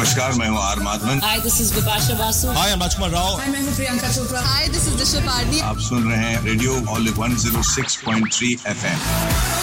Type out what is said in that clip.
नमस्कार, मैं हूँ are Madhavan. Hi, this is Vipasha Basu. Hi, I'm Rajkumar Rao. Hi, मैं हूँ Priyanka Chopra. Hi, this is Disha Pardi. आप सुन रहे हैं रेडियो ऑल 106.3 FM।